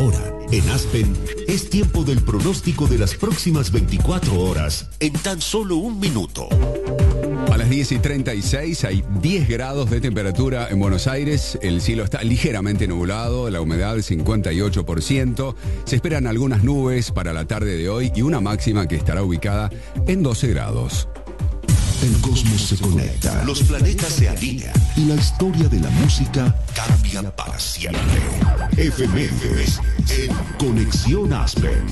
Ahora, en Aspen, es tiempo del pronóstico de las próximas 24 horas en tan solo un minuto. A las 10:36 hay 10 grados de temperatura en Buenos Aires. El cielo está ligeramente nublado, la humedad 58%. Se esperan algunas nubes para la tarde de hoy y una máxima que estará ubicada en 12 grados. El cosmos se conecta, los planetas se alinean y la historia de la música cambia para siempre. Efemérides en Conexión Aspen.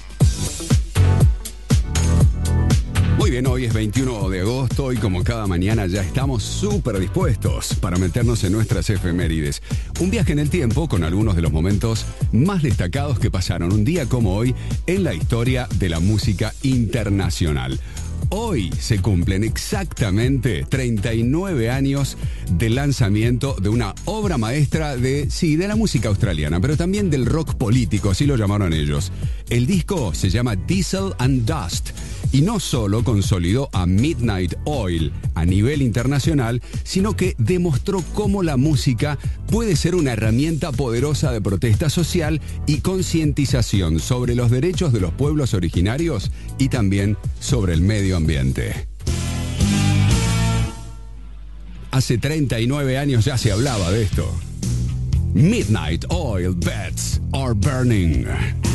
Muy bien, hoy es 21 de agosto y como cada mañana ya estamos súper dispuestos para meternos en nuestras efemérides. Un viaje en el tiempo con algunos de los momentos más destacados que pasaron un día como hoy en la historia de la música internacional. Hoy se cumplen exactamente 39 años del lanzamiento de una obra maestra de la música australiana, pero también del rock político, así lo llamaron ellos. El disco se llama Diesel and Dust y no solo consolidó a Midnight Oil a nivel internacional, sino que demostró cómo la música puede ser una herramienta poderosa de protesta social y concientización sobre los derechos de los pueblos originarios y también sobre el medio ambiente. Hace 39 años ya se hablaba de esto. Midnight Oil Beds Are Burning.